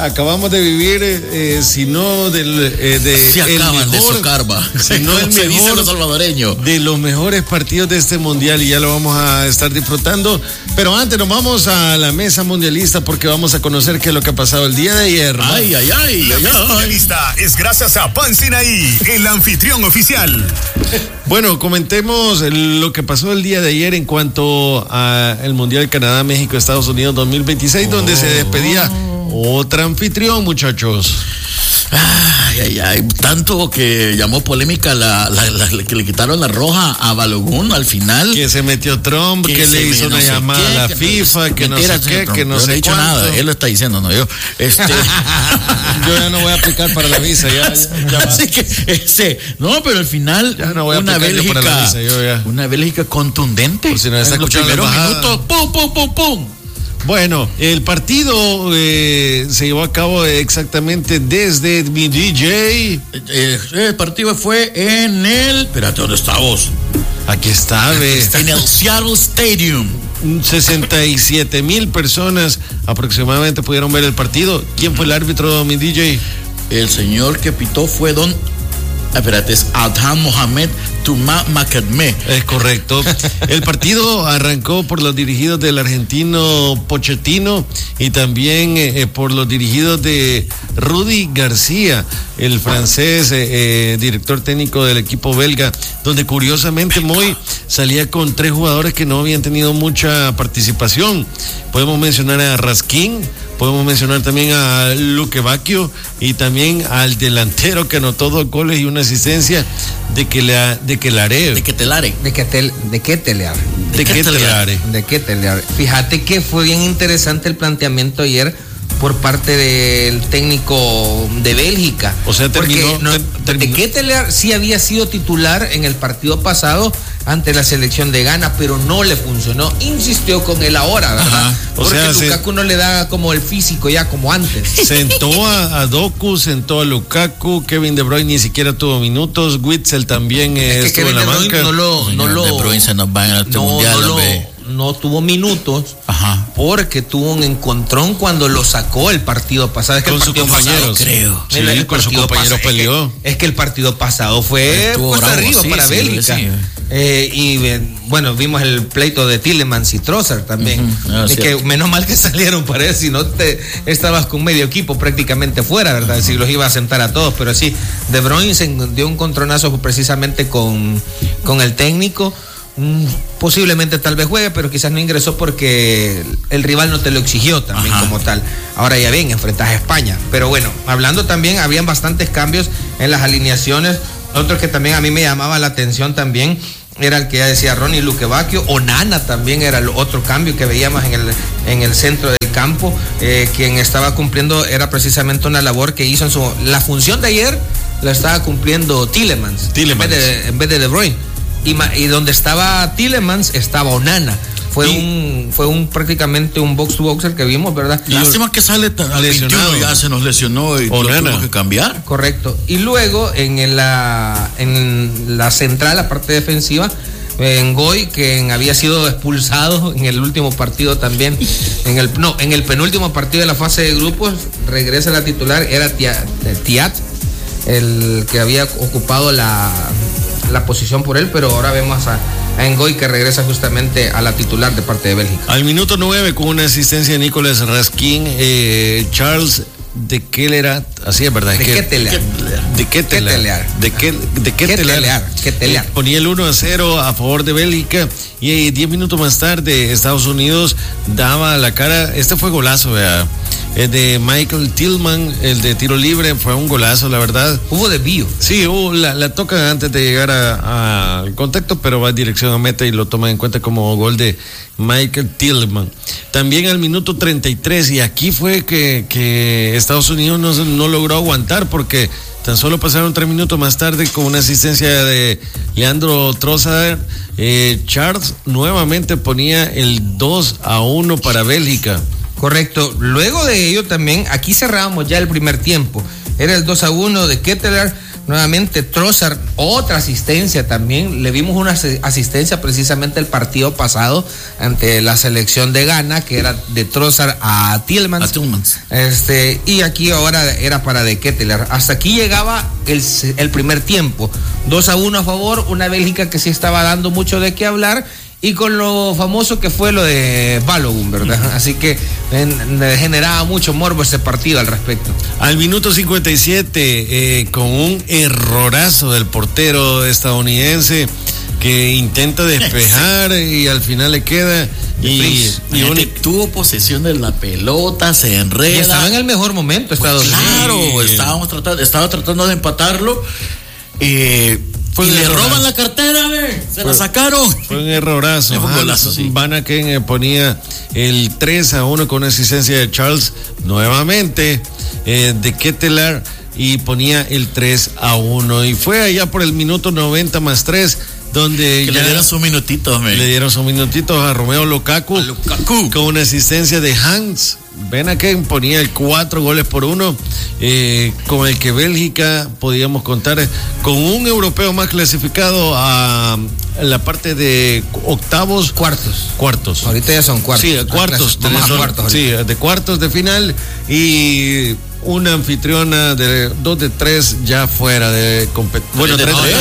acabamos de vivir, si no se acaban de socarba, si no el se mejor dice los salvadoreños, de los mejores partidos de este mundial, y ya lo vamos a estar disfrutando. Pero antes nos vamos a la mesa mundialista porque vamos a conocer qué es lo que ha pasado el día de ayer. La mesa mundialista es gracias a Pan Sinaí, el anfitrión oficial. Bueno, comentemos lo que pasó el día de ayer en cuanto a el Mundial Canadá, México, Estados Unidos 2026, donde se despedía otra anfitrión, muchachos. Tanto que llamó polémica que le quitaron la roja a Balogun al final. Que se metió Trump, que le hizo una llamada a la FIFA, que no sé qué, que no sé cuánto. Yo no he dicho nada, él lo está diciendo, no yo. Yo ya no voy a aplicar para la visa, ya así que, no, pero al final ya no voy a aplicar para la visa, una Bélgica contundente. Por si nos está escuchando en los primeros minutos, pum. Bueno, el partido se llevó a cabo exactamente desde mi DJ. El partido fue en el... Espérate, ¿dónde está vos? Aquí está, ve. En el Seattle Stadium. 67,000 personas aproximadamente pudieron ver el partido. ¿Quién fue el árbitro, mi DJ? El señor que pitó fue es Adham Mohamed Tuma Makadme. Es correcto. El partido arrancó por los dirigidos del argentino Pochettino y también por los dirigidos de Rudy García, el francés director técnico del equipo belga, donde curiosamente Moy salía con 3 jugadores que no habían tenido mucha participación. Podemos mencionar a Raskin, podemos mencionar también a Luque Bacchio y también al delantero que anotó 2 goles y una asistencia de Ketelare. Fíjate que fue bien interesante el planteamiento ayer por parte del técnico de Bélgica. O sea, terminó. De Ketelare sí había sido titular en el partido pasado ante la selección de Ghana, pero no le funcionó. Insistió con él ahora, ¿verdad? Porque Lukaku no le da como el físico ya como antes. Sentó a Doku, sentó a Lukaku, Kevin De Bruyne ni siquiera tuvo minutos, Witsel también estuvo en la banca. De Bruyne se nos va en este mundial, no tuvo minutos porque tuvo un encontrón cuando lo sacó el partido pasado. Es que con sus compañeros, creo. Sí, con sus compañeros peleó. Es que el partido pasado fue cuesta arriba para Bélgica. Y bueno, vimos el pleito de Tielemans y Trossard también. Es que menos mal que salieron para eso, si no estabas con medio equipo prácticamente fuera, ¿verdad? Si los iba a sentar a todos, pero sí, De Bruyne se dio un contronazo precisamente con el técnico. Posiblemente tal vez juegue, pero quizás no ingresó porque el rival no te lo exigió también como tal. Ahora ya bien, enfrentas a España. Pero bueno, hablando también, habían bastantes cambios en las alineaciones. Otro que también a mí me llamaba la atención también era el que ya decía Ronnie Luque Bacchio. Onana también era el otro cambio que veíamos en el centro del campo. Quien estaba cumpliendo era precisamente una labor que hizo la función de ayer la estaba cumpliendo Tielemans. En vez de De Bruyne. Y donde estaba Tielemans estaba Onana. Fue prácticamente un box to boxer que vimos, ¿verdad? Lástima que sale lesionado, ya se nos lesionó y tuvimos que cambiar. Correcto. Y luego en la central, la parte defensiva, en Goy, que había sido expulsado en el último partido también, en el penúltimo partido de la fase de grupos, regresa la titular, era Tiat, el que había ocupado la posición por él, pero ahora vemos a Ngoy que regresa justamente a la titular de parte de Bélgica. Al minuto 9, con una asistencia de Nicolas Raskin, Charles de Ketelare, así es verdad. De Ketelare. Ponía el 1-0 a favor de Bélgica y 10 minutos más tarde Estados Unidos daba la cara. Este fue golazo, vea. El de Michael Tillman, el de tiro libre, fue un golazo, la verdad. Hubo desvío. Sí, la toca antes de llegar al contacto, pero va en dirección a meta y lo toman en cuenta como gol de Michael Tillman. También al minuto 33, y aquí fue que Estados Unidos no logró aguantar, porque tan solo pasaron 3 minutos más tarde con una asistencia de Leandro Trossard. Charles nuevamente ponía el 2-1 para Bélgica. Correcto. Luego de ello también, aquí cerrábamos ya el primer tiempo. Era el 2-1 de Ketelare, nuevamente Trossard, otra asistencia también. Le vimos una asistencia precisamente el partido pasado ante la selección de Ghana, que era de Trossard a Tielemans. Y aquí ahora era para De Ketelaere. Hasta aquí llegaba el primer tiempo. 2-1 a favor, una Bélgica que sí estaba dando mucho de qué hablar. Y con lo famoso que fue lo de Balogun, ¿verdad? Así que generaba mucho morbo ese partido al respecto. Al minuto 57, con un errorazo del portero estadounidense que intenta despejar y al final le queda. Y tuvo posesión de la pelota, se enreda. Y estaba en el mejor momento Estados Unidos. Claro, estaba tratando de empatarlo. Y le roban la cartera, la sacaron. Fue un errorazo. Van Aken ponía el 3-1 con una asistencia de Charles nuevamente, De Ketelaere, y ponía el 3-1. Y fue allá por el minuto 90 más 3, donde le dieron sus minutitos. Le dieron sus minutitos a Romelu Lukaku. Con una asistencia de Hans Van Aken ponía el 4-1, con el que Bélgica podíamos contar con un europeo más clasificado a la parte de cuartos. Ahorita ya son cuartos. Sí, cuartos. De cuartos de final, y una anfitriona de 2 de 3 ya fuera de competición. Bueno,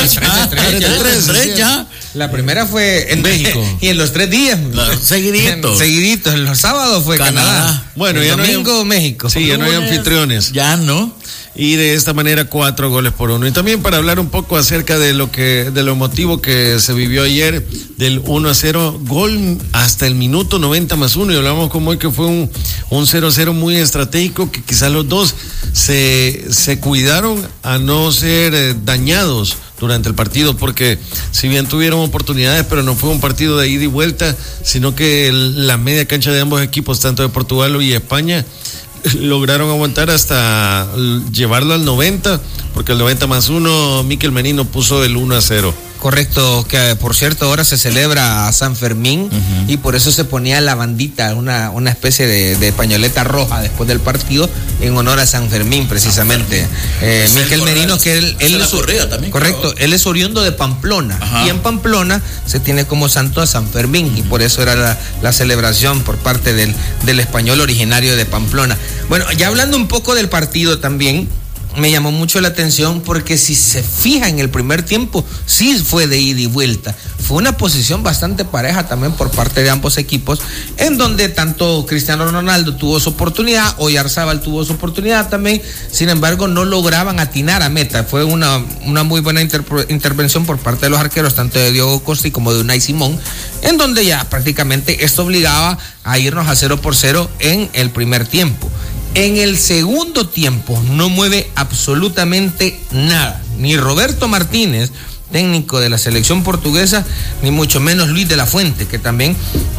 3 de 3 ya. La primera fue en México. Y en los 3 días. Seguiditos. Los sábados fue Canadá. Bueno, el ya domingo México. Sí, ya no hay anfitriones. Ya no. Y de esta manera 4-1. Y también para hablar un poco acerca de lo emotivo que se vivió ayer, del 1-0, gol hasta el minuto 90 más 1. Y hablamos como hoy que fue un 0-0 muy estratégico, que quizás los dos se cuidaron a no ser dañados durante el partido, porque si bien tuvieron oportunidades, pero no fue un partido de ida y vuelta, sino que la media cancha de ambos equipos, tanto de Portugal y España, lograron aguantar hasta llevarlo al 90, porque el 90 más 1, Mikel Merino puso el 1-0. Correcto, que por cierto ahora se celebra San Fermín, y por eso se ponía la bandita, una especie de pañoleta roja después del partido en honor a San Fermín precisamente. Mikel Merino, que él es también, correcto, claro. Él es oriundo de Pamplona. Ajá. Y en Pamplona se tiene como santo a San Fermín, y por eso era la celebración por parte del español originario de Pamplona. Bueno, ya hablando un poco del partido también, me llamó mucho la atención porque si se fija en el primer tiempo, sí fue de ida y vuelta. Fue una posición bastante pareja también por parte de ambos equipos, en donde tanto Cristiano Ronaldo tuvo su oportunidad, Oyarzabal tuvo su oportunidad también, sin embargo no lograban atinar a meta. Fue una muy buena intervención por parte de los arqueros, tanto de Diogo Costa como de Unai Simón, en donde ya prácticamente esto obligaba a irnos a 0-0 en el primer tiempo. En el segundo tiempo no mueve absolutamente nada, ni Roberto Martínez, técnico de la selección portuguesa, ni mucho menos Luis de la Fuente, que también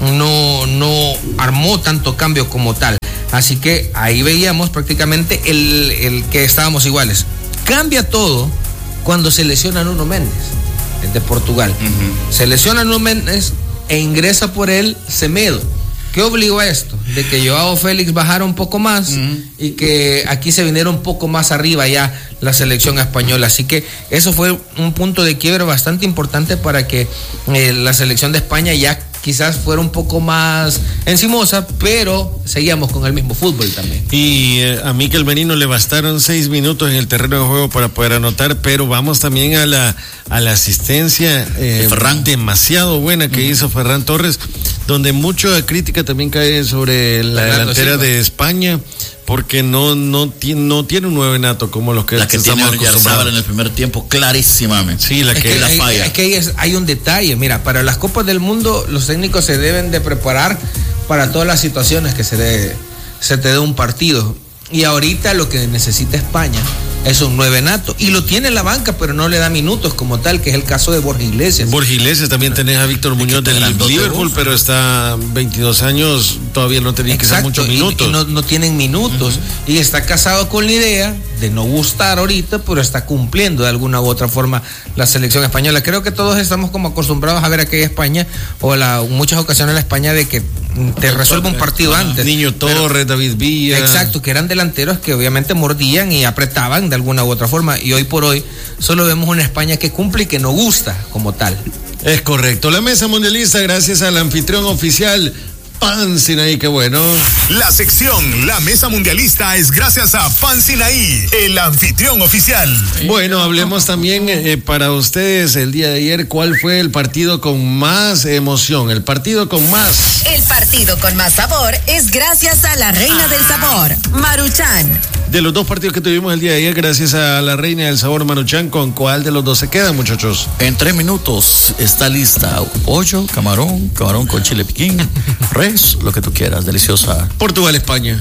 no armó tanto cambio como tal. Así que ahí veíamos prácticamente el que estábamos iguales. Cambia todo cuando se lesiona Nuno Méndez, el de Portugal. Se lesiona Nuno Méndez e ingresa por él Semedo. ¿Qué obligó a esto? De que Joao Félix bajara un poco más y que aquí se viniera un poco más arriba ya la selección española. Así que eso fue un punto de quiebre bastante importante para que la selección de España ya quizás fuera un poco más encimosa, pero seguíamos con el mismo fútbol también. Y a Mikel Merino le bastaron 6 minutos en el terreno de juego para poder anotar, pero vamos también a la asistencia demasiado buena que hizo Ferran Torres, donde mucha crítica también cae sobre la delantera de España, porque no tiene un 9 nato como los que la que estamos tiene Oyarzabal en el primer tiempo, clarísimamente. Sí, la falla. Es que hay un detalle, mira, para las Copas del Mundo los técnicos se deben de preparar para todas las situaciones que se te dé un partido. Y ahorita lo que necesita España es un 9 nato, y lo tiene en la banca, pero no le da minutos como tal, que es el caso de Borja Iglesias. También tenés a Víctor Muñoz del Liverpool, pero está 22 años, todavía no tenían que ser muchos minutos. Y no tienen minutos. Y está casado con la idea de no gustar ahorita, pero está cumpliendo de alguna u otra forma la selección española. Creo que todos estamos como acostumbrados a ver aquella España, o muchas ocasiones la España de que te resuelve un partido antes. Niño Torres, David Villa. Exacto, que eran delanteros que obviamente mordían y apretaban de alguna u otra forma. Y hoy por hoy solo vemos una España que cumple y que no gusta como tal. Es correcto. La mesa mundialista, gracias al anfitrión oficial, Pan Sinaí, qué bueno. La sección La Mesa Mundialista es gracias a Pan Sinaí, el anfitrión oficial. Bueno, hablemos también para ustedes el día de ayer, ¿cuál fue el partido con más emoción? El partido con más sabor es gracias a la reina del sabor, Maruchan. De los dos partidos que tuvimos el día de ayer, gracias a la reina del sabor, Maruchan, ¿con cuál de los dos se quedan, muchachos? En 3 minutos está lista: pollo, camarón con chile piquín, res, lo que tú quieras, deliciosa. Portugal-España.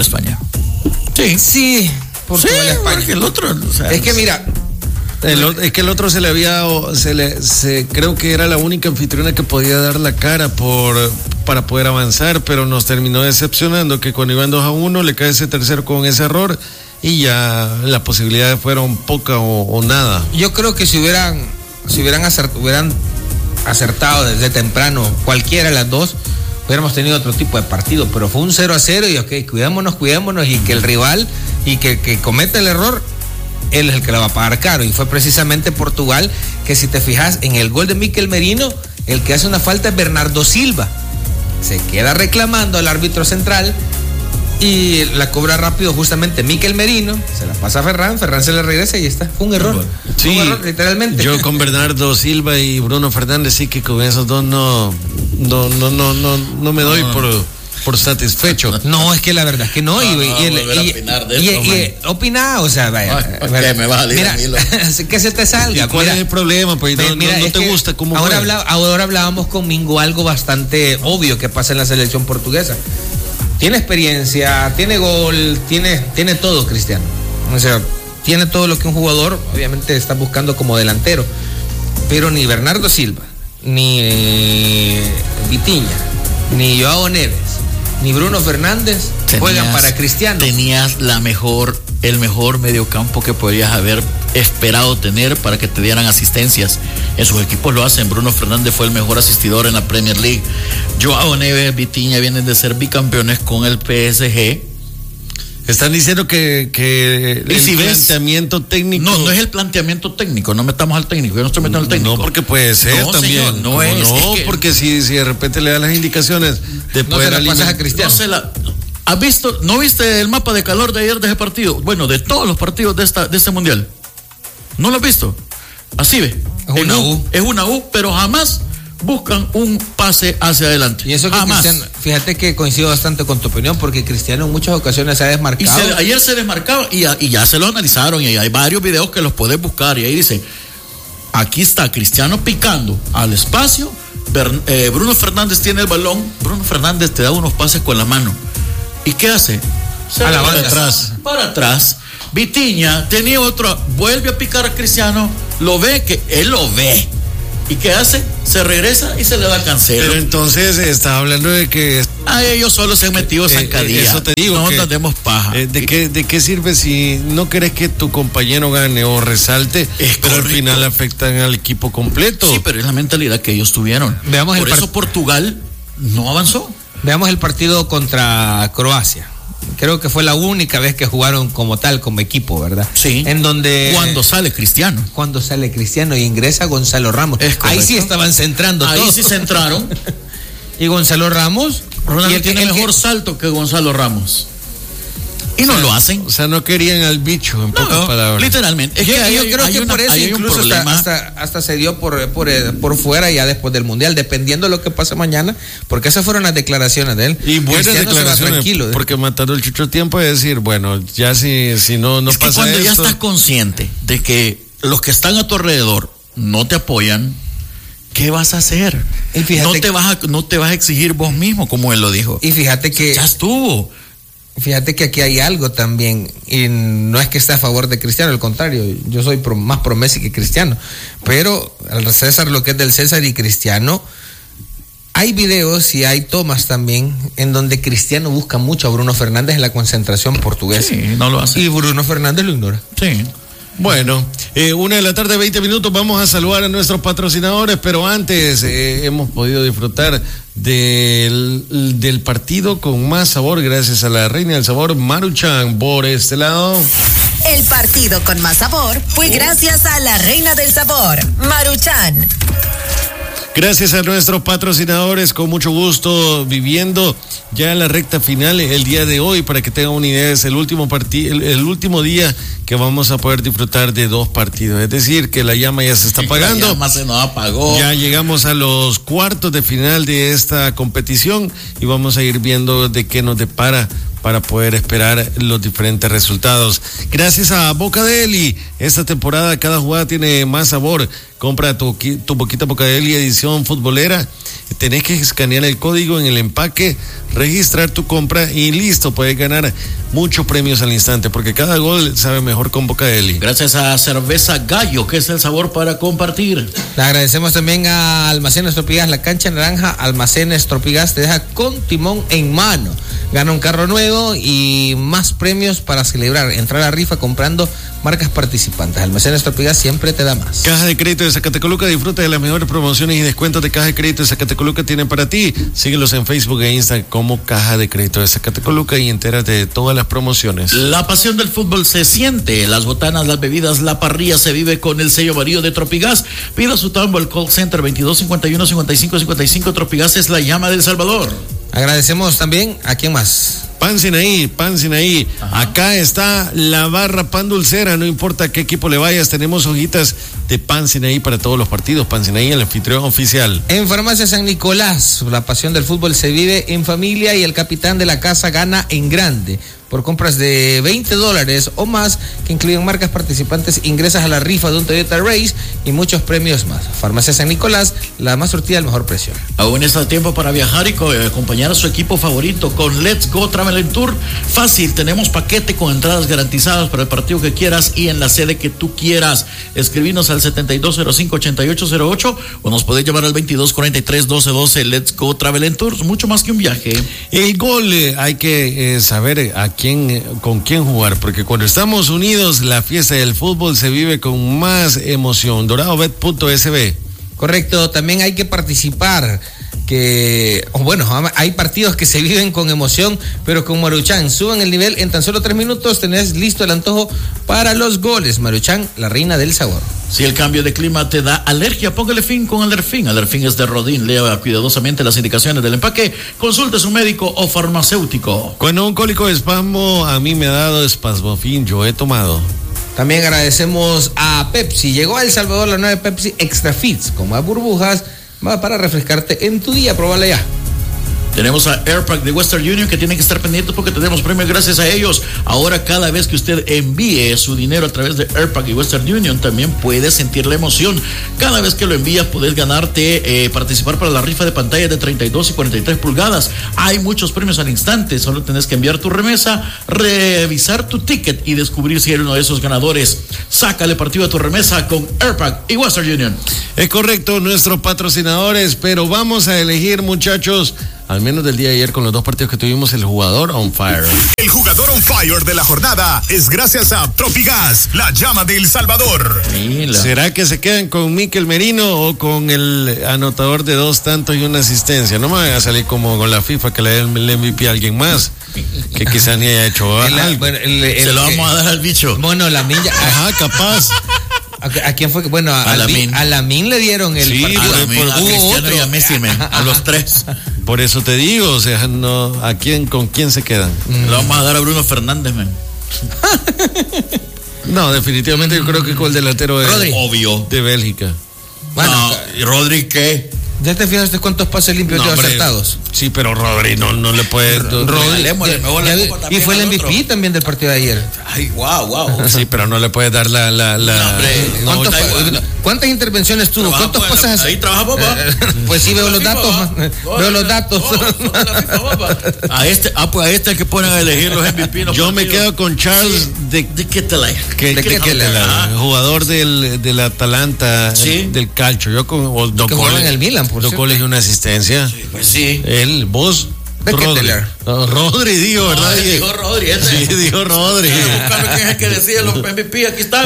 Sí, Portugal-España. El otro, o sea, es que mira, es que el otro creo que era la única anfitriona que podía dar la cara para poder avanzar, pero nos terminó decepcionando que cuando iban 2-1 le cae ese tercero con ese error y ya las posibilidades fueron poca o nada. Yo creo que si hubieran acertado desde temprano cualquiera de las dos, hubiéramos tenido otro tipo de partido, pero fue un 0-0 y ok, cuidémonos y que el rival y que cometa el error, él es el que la va a pagar caro. Y fue precisamente Portugal, que si te fijas en el gol de Mikel Merino, el que hace una falta es Bernardo Silva. Se queda reclamando al árbitro central y la cobra rápido justamente Mikel Merino, se la pasa a Ferran se le regresa y está. Fue un error. Sí, un error, literalmente. Yo con Bernardo Silva y Bruno Fernández sí que con esos dos no me doy por satisfecho. No, es que la verdad es que no. Opina, o sea, vaya. Me va a mira, que se te salga. ¿Y cuál es el problema? Pues no te gusta cómo ahora hablábamos con Mingo algo bastante obvio que pasa en la selección portuguesa. Tiene experiencia, tiene gol, tiene todo, Cristiano. O sea, tiene todo lo que un jugador obviamente está buscando como delantero. Pero ni Bernardo Silva, ni Vitinha, ni Joao Neves, ni Bruno Fernández juegan para Cristiano. Tenías el mejor mediocampo que podrías haber esperado tener para que te dieran asistencias. En sus equipos lo hacen. Bruno Fernández fue el mejor asistidor en la Premier League. Joao Neves, Vitinha vienen de ser bicampeones con el PSG. Están diciendo que el planteamiento técnico. No es el planteamiento técnico, no metamos al técnico, yo no estoy metiendo al técnico. No, porque puede ser también. Señor, no es. Porque si de repente le da las indicaciones de poder alimentar a Cristiano. ¿Has visto? ¿No viste el mapa de calor de ayer de ese partido? Bueno, de todos los partidos de este mundial. ¿No lo has visto? Así ve. Es una U, pero jamás buscan un pase hacia adelante. Y eso que Cristiano, fíjate que coincido bastante con tu opinión, porque Cristiano en muchas ocasiones se ha desmarcado. Ayer se desmarcaba y ya se lo analizaron y hay varios videos que los puedes buscar y ahí dice, aquí está Cristiano picando al espacio, Bruno Fernández tiene el balón, Bruno Fernández te da unos pases con la mano. ¿Y qué hace? A la banda para atrás. Vitinha tenía otro, vuelve a picar a Cristiano, él lo ve. ¿Y qué hace? Se regresa y se le da Cancelo. Pero entonces está hablando de que ellos solo se han metido zancadillas. Eso te digo. No nos demos paja. ¿De qué sirve si no querés que tu compañero gane o resalte? Pero al final afectan al equipo completo. Sí, pero es la mentalidad que ellos tuvieron. Por eso Portugal no avanzó. Veamos el partido contra Croacia. Creo que fue la única vez que jugaron como tal, como equipo, ¿verdad? Sí. En donde Cuando sale Cristiano y ingresa Gonzalo Ramos. Ahí sí estaban centrando. Ahí sí centraron. Y Gonzalo Ramos. Ronaldo tiene mejor salto que Gonzalo Ramos. Y no lo hacen. O sea, no querían al bicho, en pocas palabras. Literalmente. Yo creo que por eso incluso hasta se dio por fuera ya después del Mundial, dependiendo de lo que pase mañana, porque esas fueron las declaraciones de él. Y buenas declaraciones, porque matando el chucho tiempo es decir, bueno, ya si no es pasa que cuando esto. Ya estás consciente de que los que están a tu alrededor no te apoyan, ¿qué vas a hacer? No te vas a exigir vos mismo, como él lo dijo. Y fíjate que ya estuvo. Fíjate que aquí hay algo también, y no es que esté a favor de Cristiano, al contrario, yo soy más pro Messi que Cristiano, pero al César lo que es del César y Cristiano Hay videos y hay tomas también en donde Cristiano busca mucho a Bruno Fernández en la concentración portuguesa. Sí, no lo hace. Y Bruno Fernández lo ignora. Sí. Bueno, 1:20 p.m, vamos a saludar a nuestros patrocinadores, pero antes hemos podido disfrutar del partido con más sabor gracias a la reina del sabor, Maruchan, por este lado. El partido con más sabor fue gracias a la reina del sabor, Maruchan. Gracias a nuestros patrocinadores, con mucho gusto, viviendo ya la recta final el día de hoy. Para que tengan una idea, es el último día que vamos a poder disfrutar de 2 partidos. Es decir, que la llama ya se está apagando. La llama se nos apagó. Ya llegamos a los cuartos de final de esta competición y vamos a ir viendo de qué nos depara para poder esperar los diferentes resultados. Gracias a Bocadeli, esta temporada cada jugada tiene más sabor. Compra tu Boquita Bocadeli edición futbolera. Tenés que escanear el código en el empaque, registrar tu compra y listo, puedes ganar muchos premios al instante, porque cada gol sabe mejor con Bocadeli. Gracias a Cerveza Gallo, que es el sabor para compartir. Le agradecemos también a Almacenes Tropigas, la cancha naranja. Almacenes Tropigas te deja con timón en mano. Gana un carro nuevo y más premios para celebrar. Entrar a rifa comprando marcas participantes. Almacenes Tropigas siempre te da más. Caja de Crédito de Zacatecoluca, disfruta de las mejores promociones y descuentos de Caja de Crédito de Zacatecoluca tienen para ti. Síguelos en Facebook e Instagram como Caja de Crédito de Zacatecoluca y entérate de todas las promociones. La pasión del fútbol se siente. Las botanas, las bebidas, la parrilla se vive con el sello amarillo de Tropigas. Pida su tambo al call center 2251-5555. Tropigas es la llama del Salvador. Agradecemos también a quién más. Pan Sinaí. Ajá. Acá está la barra Pan Dulcera, no importa a qué equipo le vayas, tenemos hojitas de Pan Sinaí para todos los partidos. Pan Sinaí, el anfitrión oficial. En Farmacia San Nicolás, la pasión del fútbol se vive en familia y el capitán de la casa gana en grande. Por compras de $20 o más, que incluyen marcas participantes, ingresas a la rifa de un Toyota Race y muchos premios más. Farmacia San Nicolás, la más surtida al mejor precio. Aún está tiempo para viajar y acompañar a su equipo favorito con Let's Go Travel and Tour. Fácil, tenemos paquete con entradas garantizadas para el partido que quieras y en la sede que tú quieras. Escribinos al 7205-8808 o nos podés llamar al 2243-1212. Let's Go Travel and Tour, mucho más que un viaje. El gol, hay que saber con quién jugar, porque cuando estamos unidos, la fiesta del fútbol se vive con más emoción. DoradoBet.sb. Correcto, también hay que participar. Hay partidos que se viven con emoción, pero con Maruchan suben el nivel. En tan solo 3 minutos tenés listo el antojo para los goles. Maruchan, la reina del sabor. Si el cambio de clima te da alergia, póngale fin con Alerfin. Alerfin es de Rodin. Lea cuidadosamente las indicaciones del empaque. Consulte a su médico o farmacéutico. Cuando un cólico de espasmo, a mí me ha dado Spasmofin, yo he tomado. También agradecemos a Pepsi. Llegó a El Salvador la nueva Pepsi Extra Fits, con más burbujas, para refrescarte en tu día. Probala ya. Tenemos a Airpack de Western Union, que tienen que estar pendientes porque tenemos premios gracias a ellos. Ahora, cada vez que usted envíe su dinero a través de Airpack y Western Union, también puede sentir la emoción. Cada vez que lo envías, puedes ganarte, participar para la rifa de pantallas de 32 y 43 pulgadas. Hay muchos premios al instante. Solo tenés que enviar tu remesa, revisar tu ticket y descubrir si eres uno de esos ganadores. Sácale partido a tu remesa con Airpack y Western Union. Es correcto, nuestros patrocinadores, pero vamos a elegir, muchachos, al menos del día de ayer con los 2 partidos que tuvimos, el jugador on fire. El jugador on fire de la jornada es gracias a Tropigas, la llama de El Salvador. Mira. ¿Será que se quedan con Mikel Merino o con el anotador de 2 tantos y una asistencia? No me vaya a salir como con la FIFA que le dé el MVP a alguien más, que quizá ni haya hecho algo. Se lo vamos a dar al bicho. Bueno, la milla. Ajá, capaz. ¿A quién fue? Bueno, a Lamin le dieron el partido. A Cristiano y a Messi, a los 3. Por eso te digo, o sea, no, ¿con quién se quedan? Lo vamos a dar a Bruno Fernández, man. No, definitivamente yo creo que con el delantero de Bélgica. Bueno, no, ¿y Rodri qué? ¿Ya te fijaste cuántos pases limpios lleva acertados? Sí, pero Rodri no le puede. Y fue el MVP también del partido de ayer. Ay, wow. Sí, pero no le puede dar la. ¿Cuántas intervenciones tuvo? ¿Cuántas cosas? Ahí trabaja papá. Pues sí, veo los datos. Veo los datos. A este el que ponen a elegir los MVP. Yo me quedo con Charles de Ketelaere, jugador del Atalanta, del Calcio. Yo con que juega en el Milan, por cierto. Colegio una asistencia. Sí, pues sí. Él, vos. Rodri dijo, ¿verdad? Dijo Rodri, ese. Sí, dijo Rodri. ¿Quién es el que decide los MVP? Aquí está,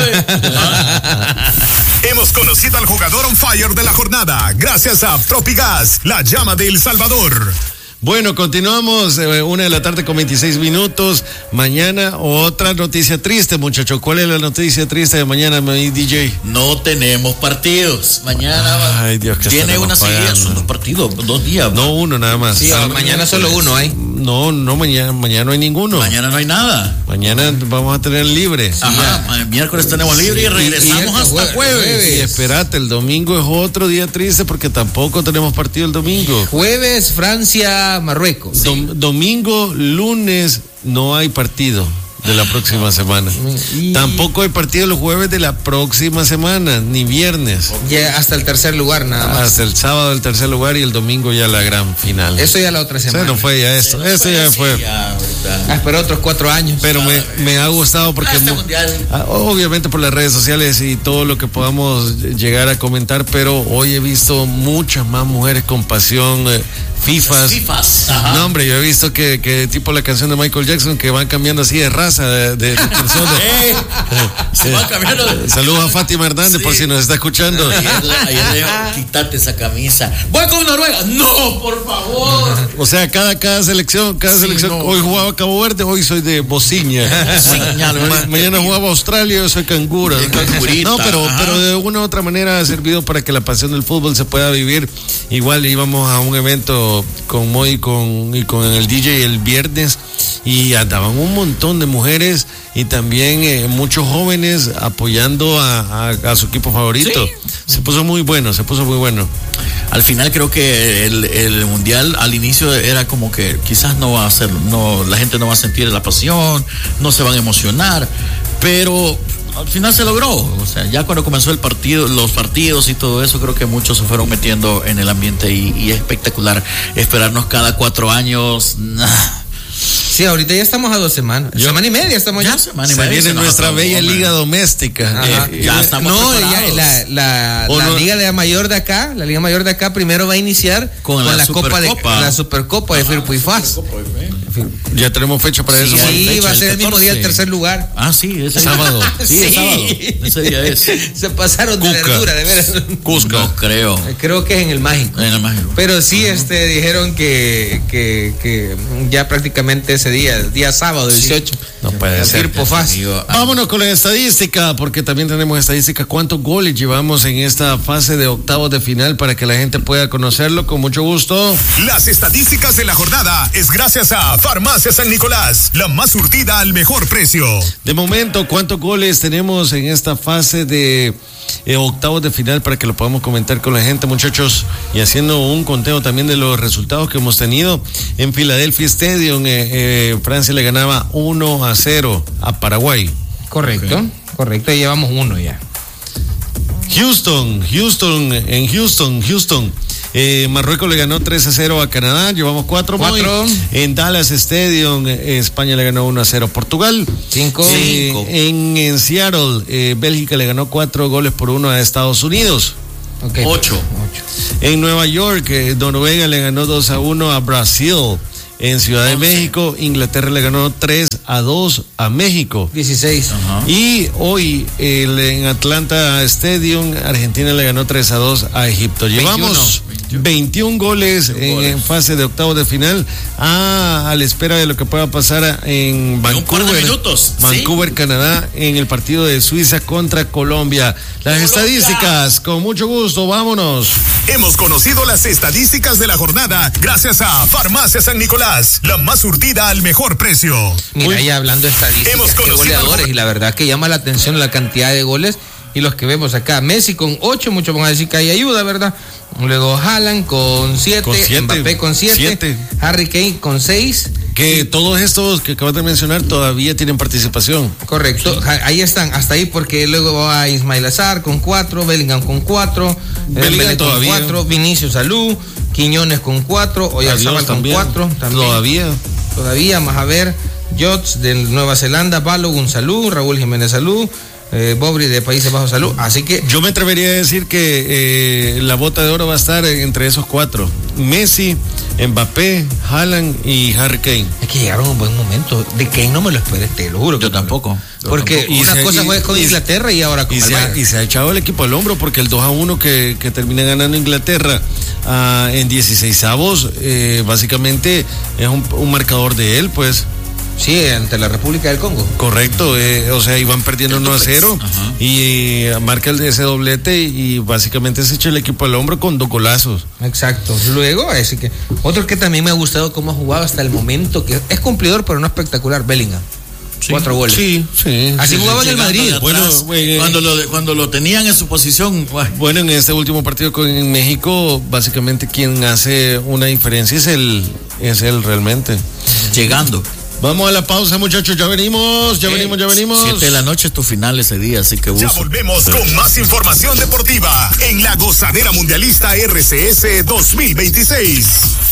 Hemos conocido al jugador on fire de la jornada gracias a Tropigas, la llama de El Salvador. Bueno, continuamos, 1:00 con 26 minutos. Mañana otra noticia triste, muchachos. ¿Cuál es la noticia triste de mañana, mi DJ? No tenemos partidos. Mañana Dios, que tiene una seguida, son 2 partidos, 2 días. No, uno nada más. Sí, mañana solo uno hay. No, mañana no hay ninguno. Mañana no hay nada. Mañana vamos a tener libre. Ajá, miércoles tenemos libre y regresamos hasta jueves. Y espérate, el domingo es otro día triste porque tampoco tenemos partido el domingo. Jueves, Francia, Marruecos. Domingo, lunes no hay partido de la próxima semana. Tampoco hay partido los jueves de la próxima semana, ni viernes. Ya hasta el tercer lugar nada más. Hasta el sábado el tercer lugar y el domingo ya la gran final. Eso ya la otra semana. No fue ya esto. Eso ya fue. Espero otros 4 años. Pero me ha gustado porque obviamente por las redes sociales y todo lo que podamos llegar a comentar, pero hoy he visto muchas más mujeres con pasión. FIFAs. No, hombre, yo he visto que tipo la canción de Michael Jackson que van cambiando así de raza, de personas. Se van cambiando. Saludos a Fátima Hernández por si nos está escuchando. Ayer le digo, quítate esa camisa. Voy con Noruega. No, por favor. O sea, cada selección, no. Hoy jugaba Cabo Verde, hoy soy de Bosnia. Mañana jugaba Australia, yo soy cangura. No, pero de una u otra manera ha servido para que la pasión del fútbol se pueda vivir. Igual íbamos a un evento con Moy y con el DJ el viernes y andaban un montón de mujeres y también muchos jóvenes apoyando a su equipo favorito. Se puso muy bueno. Al final creo que el mundial al inicio era como que quizás la gente no va a sentir la pasión, no se van a emocionar, pero al final se logró. O sea, ya cuando comenzó los partidos y todo eso, creo que muchos se fueron metiendo en el ambiente y es espectacular esperarnos cada 4 años. Sí, ahorita ya estamos a 2 semanas. Semana y media estamos ya. Semana y media. Viene nuestra bella liga doméstica. Ya estamos preparados. La liga de mayor de acá, primero va a iniciar con la Supercopa de Firpuifaz. Ya tenemos fecha para eso. Sí, va a ser el mismo día el tercer lugar. Sí, ese sábado. Sí, es sábado. Ese día es. Se pasaron de verdura, de veras. Cusca. No creo. Creo que es en el Mágico. Pero sí, dijeron que ya prácticamente ese día sábado 18. No puede ser. Vámonos con la estadística, porque también tenemos estadística. ¿Cuántos goles llevamos en esta fase de octavos de final para que la gente pueda conocerlo? Con mucho gusto. Las estadísticas de la jornada es gracias a Farmacia San Nicolás, la más surtida al mejor precio. De momento, ¿cuántos goles tenemos en esta fase de octavos de final para que lo podamos comentar con la gente, muchachos? Y haciendo un conteo también de los resultados que hemos tenido. En Philadelphia Stadium, Francia le ganaba 1-0 a Paraguay. Correcto, y llevamos 1 ya. Houston. Marruecos le ganó 3-0 a Canadá, llevamos 4. En Dallas Stadium, España le ganó 1-0 a Portugal. 5. En Seattle, Bélgica le ganó 4-1 a Estados Unidos. 8. En Nueva York, Noruega le ganó 2-1 a Brasil. En Ciudad de México, Inglaterra le ganó 3-2 a México. 16. Y hoy en Atlanta Stadium, Argentina le ganó 3-2 a Egipto. Llevamos 21 goles en fase de octavos de final, a la espera de lo que pueda pasar en Vancouver, Canadá, en el partido de Suiza contra Colombia. Las estadísticas, con mucho gusto, vámonos. Hemos conocido las estadísticas de la jornada gracias a Farmacia San Nicolás, la más surtida al mejor precio. Mira, ya hablando de estadísticas, goleadores, y la verdad que llama la atención la cantidad de goles y los que vemos acá. Messi con 8, muchos van a decir que hay ayuda, ¿verdad? Luego Haaland con 7, Mbappé con 7, Harry Kane con 6. Que todos estos que acabas de mencionar todavía tienen participación. Correcto, sí. Ahí están, hasta ahí, porque luego va Ismail Azar con 4, Bellingham con 4, Bellingham con 4, Vinicius Salud, Quiñones con 4, Oyarzabal con 4 también. Todavía, más a ver, Jots de Nueva Zelanda, Balogun Salud, Raúl Jiménez Salud, Bobri de Países Bajos Salud, así que... Yo me atrevería a decir que la bota de oro va a estar entre esos 4, Messi, Mbappé, Haaland y Harry Kane. Es que llegaron a un buen momento. De Kane no me lo esperé, te lo juro. Yo tampoco. Porque una cosa fue con Inglaterra y ahora con y se ha echado el equipo al hombro, porque el 2-1 que termina ganando Inglaterra en 16avos, básicamente es un marcador de él, pues. Sí, ante la República del Congo. Correcto, o sea, iban perdiendo 1-0 y marca ese doblete y básicamente se echa el equipo al hombro con 2 golazos. Exacto. Luego, así que otro que también me ha gustado cómo ha jugado hasta el momento, que es cumplidor pero no espectacular, Bellingham. Sí, 4 goles. Sí. Así jugaba en el Madrid. Bueno, cuando lo tenían en su posición. Bueno, en este último partido en México, básicamente quien hace una diferencia es él realmente. Llegando. Vamos a la pausa, muchachos, ya venimos. 7 de la noche es tu final ese día, así que ya volvemos con más información deportiva en la Gozadera Mundialista RCS 2026.